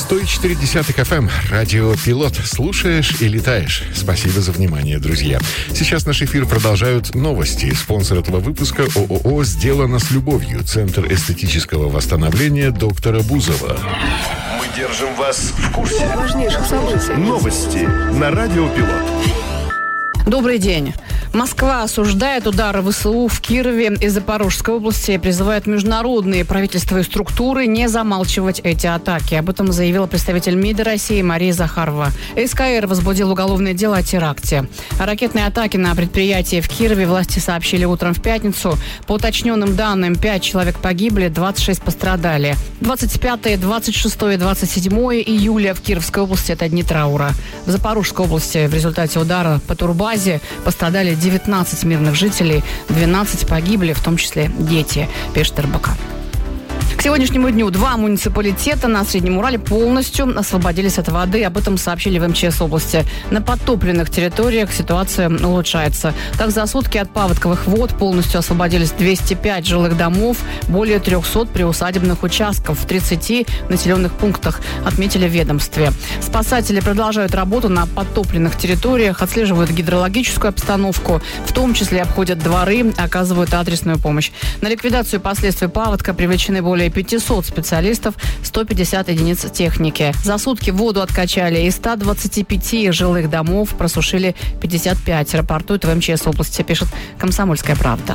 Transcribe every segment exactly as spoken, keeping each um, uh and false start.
сто четыре и пять эф эм, радио «Пилот». Слушаешь и летаешь. Спасибо за внимание, друзья. Сейчас наш эфир продолжают новости. Спонсор этого выпуска — ООО «Сделано с любовью», Центр эстетического восстановления доктора Бузова. Мы держим вас в курсе важнейших событий. Новости на радио «Пилот». Добрый день. Москва осуждает удары ВСУ в Кирове и Запорожской области и призывает международные правительства и структуры не замалчивать эти атаки. Об этом заявила представитель МИДа России Мария Захарова. СКР возбудил уголовное дело о теракте. О ракетной атаке на предприятие в Кирове власти сообщили утром в пятницу. По уточненным данным, пять человек погибли, двадцать шесть пострадали. двадцать пятое, двадцать шестое и двадцать седьмое июля в Кировской области – это дни траура. В Запорожской области в результате удара по турбазе пострадали девятнадцать мирных жителей, двенадцать погибли, в том числе дети, пишет эр бэ ка. К сегодняшнему дню два муниципалитета на Среднем Урале полностью освободились от воды. Об этом сообщили в эм че эс области. На подтопленных территориях ситуация улучшается. Так, за сутки от паводковых вод полностью освободились двести пять жилых домов, более триста приусадебных участков в тридцати населенных пунктах, отметили в ведомстве. Спасатели продолжают работу на подтопленных территориях, отслеживают гидрологическую обстановку, в том числе обходят дворы, оказывают адресную помощь. На ликвидацию последствий паводка привлечены более пятьсот специалистов, сто пятьдесят единиц техники. За сутки воду откачали из ста двадцати пяти жилых домов, просушили пятьдесят пять, рапортует в эм че эс области, пишет «Комсомольская правда».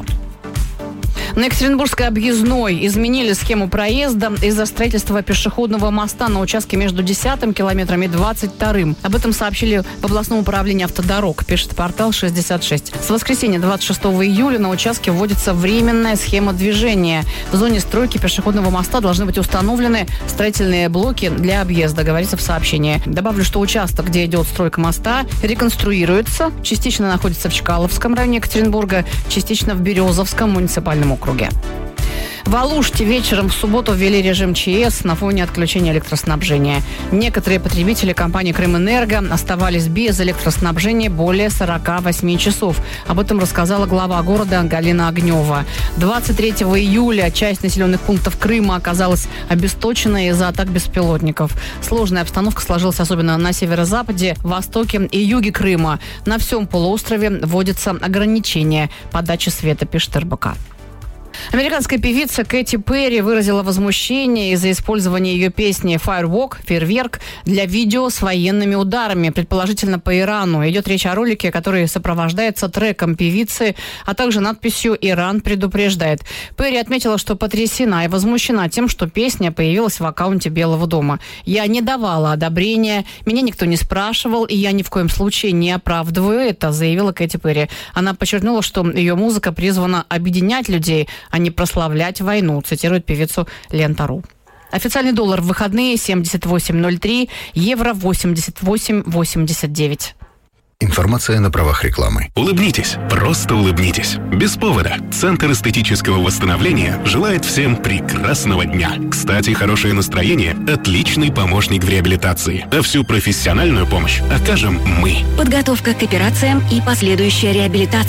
На Екатеринбургской объездной изменили схему проезда из-за строительства пешеходного моста на участке между десятым километром и двадцать вторым. Об этом сообщили в областном управлении автодорог, пишет портал шестьдесят шесть. С воскресенья двадцать шестого июля на участке вводится временная схема движения. В зоне стройки пешеходного моста должны быть установлены строительные блоки для объезда, говорится в сообщении. Добавлю, что участок, где идет стройка моста, реконструируется, частично находится в Чкаловском районе Екатеринбурга, частично в Березовском муниципальном округе. В Алуште вечером в субботу ввели режим ЧС на фоне отключения электроснабжения. Некоторые потребители компании «Крымэнерго» оставались без электроснабжения более сорока восьми часов. Об этом рассказала глава города Галина Огнева. двадцать третьего июля часть населенных пунктов Крыма оказалась обесточена из-за атак беспилотников. Сложная обстановка сложилась особенно на северо-западе, востоке и юге Крыма. На всем полуострове вводятся ограничения подачи света, пишет эр бэ ка. Американская певица Кэти Перри выразила возмущение из-за использования ее песни «Firework» «Фейерверк» для видео с военными ударами, предположительно по Ирану. Идет речь о ролике, который сопровождается треком певицы, а также надписью «Иран предупреждает». Перри отметила, что потрясена и возмущена тем, что песня появилась в аккаунте Белого дома. «Я не давала одобрения, меня никто не спрашивал, и я ни в коем случае не оправдываю это», заявила Кэти Перри. Она подчеркнула, что ее музыка призвана объединять людей, а не прославлять войну, цитирует певицу Лента точка ру. Официальный доллар в выходные семьдесят восемь ноль три, евро восемьдесят восемь восемьдесят девять. Информация на правах рекламы. Улыбнитесь, просто улыбнитесь. Без повода. Центр эстетического восстановления желает всем прекрасного дня. Кстати, хорошее настроение – отличный помощник в реабилитации. А всю профессиональную помощь окажем мы. Подготовка к операциям и последующая реабилитация.